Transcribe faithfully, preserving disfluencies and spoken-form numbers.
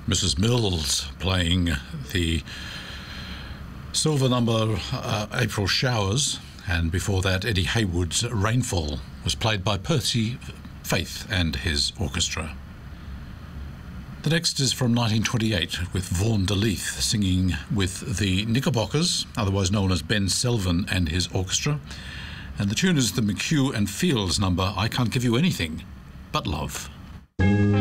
Missus Mills playing the silver number uh, April Showers, and before that Eddie Haywood's Rainfall was played by Percy Faith and his orchestra. The next is from nineteen twenty-eight with Vaughan DeLeith singing with the Knickerbockers, otherwise known as Ben Selvin and his orchestra, and the tune is the McHugh and Fields number I Can't Give You Anything But Love.